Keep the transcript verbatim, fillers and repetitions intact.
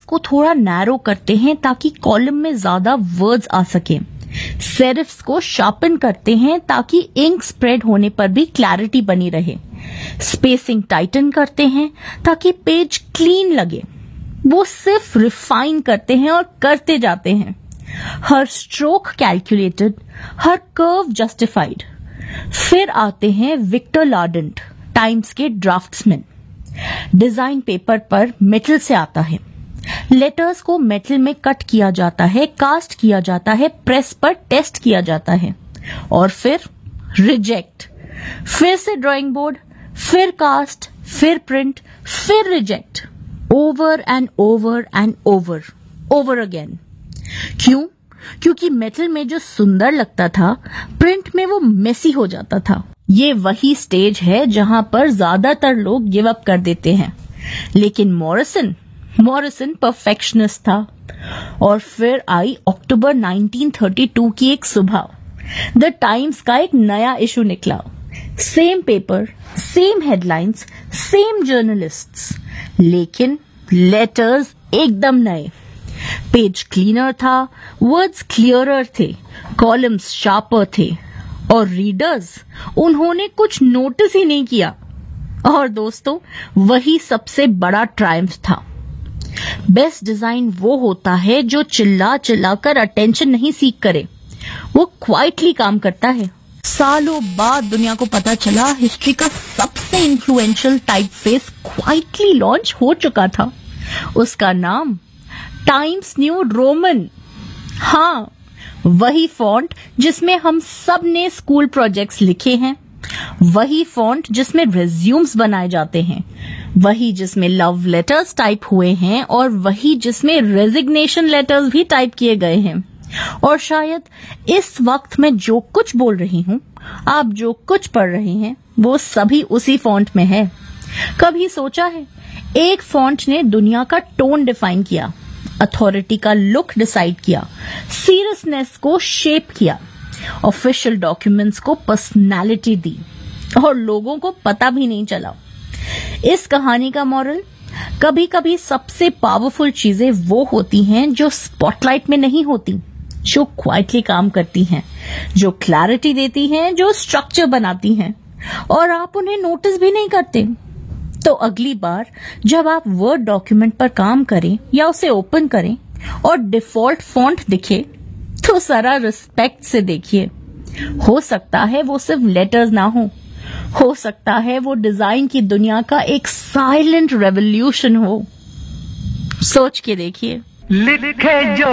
को थोड़ा नैरो करते हैं ताकि कॉलम में ज्यादा वर्ड्स आ सके। सेरिफ्स को शार्पन करते हैं ताकि इंक स्प्रेड होने पर भी क्लैरिटी बनी रहे। स्पेसिंग टाइटन करते हैं ताकि पेज क्लीन लगे। वो सिर्फ रिफाइन करते हैं और करते जाते हैं। हर स्ट्रोक कैलकुलेटेड, हर कर्व जस्टिफाइड। फिर आते हैं विक्टर लार्डेंट, टाइम्स के ड्राफ्ट्समैन। डिजाइन पेपर पर मेटल से आता है। लेटर्स को मेटल में कट किया जाता है, कास्ट किया जाता है, प्रेस पर टेस्ट किया जाता है और फिर रिजेक्ट। फिर से ड्राइंग बोर्ड, फिर कास्ट, फिर प्रिंट, फिर reject. Over and over and over over again. क्यों? क्योंकि मेटल में जो सुंदर लगता था, प्रिंट में वो मेसी हो जाता था। ये वही स्टेज है जहां पर ज्यादातर लोग गिव अप कर देते हैं। लेकिन मॉरिसन मॉरिसन परफेक्शनिस्ट था। और फिर आई अक्टूबर नाइनटीन थर्टी टू की एक सुबह। द टाइम्स का एक नया इशू निकला। Same paper, same headlines, same journalists, लेकिन लेटर्स एकदम नए। पेज क्लीनर था, वर्ड्स क्लियरर थे, कॉलम्स शार्पर थे और रीडर्स, उन्होंने कुछ नोटिस ही नहीं किया। और दोस्तों, वही सबसे बड़ा ट्रायम्फ था। बेस्ट डिजाइन वो होता है जो चिल्ला चिल्ला कर अटेंशन नहीं सीख करे, वो क्वाइटली काम करता है। सालों बाद दुनिया को पता चला हिस्ट्री का सबसे इन्फ्लुएंशियल टाइपफेस क्वाइटली लॉन्च हो चुका था। उसका नाम टाइम्स न्यू रोमन। हाँ, वही फॉन्ट जिसमें हम सब ने स्कूल प्रोजेक्ट्स लिखे हैं, वही फॉन्ट जिसमें रेज्यूम्स बनाए जाते हैं, वही जिसमें लव लेटर्स टाइप हुए हैं और वही जिसमें रेजिग्नेशन लेटर्स भी टाइप किए गए हैं। और शायद इस वक्त मैं जो कुछ बोल रही हूँ, आप जो कुछ पढ़ रहे हैं, वो सभी उसी फॉन्ट में है। कभी सोचा है, एक फॉन्ट ने दुनिया का टोन डिफाइन किया, अथॉरिटी का लुक डिसाइड किया, सीरियसनेस को शेप किया, ऑफिशियल डॉक्यूमेंट्स को पर्सनालिटी दी और लोगों को पता भी नहीं चला। इस कहानी का मॉरल, कभी कभी सबसे पावरफुल चीजें वो होती हैं जो स्पॉटलाइट में नहीं होती, जो क्वाइटली काम करती हैं, जो क्लैरिटी देती हैं, जो स्ट्रक्चर बनाती हैं और आप उन्हें नोटिस भी नहीं करते। तो अगली बार जब आप वर्ड डॉक्यूमेंट पर काम करें या उसे ओपन करें और डिफॉल्ट फॉन्ट दिखे, तो जरा रिस्पेक्ट से देखिए। हो सकता है वो सिर्फ लेटर्स ना हो हो सकता है वो डिजाइन की दुनिया का एक साइलेंट रेवोल्यूशन हो। सोच के देखिए। लिखे जो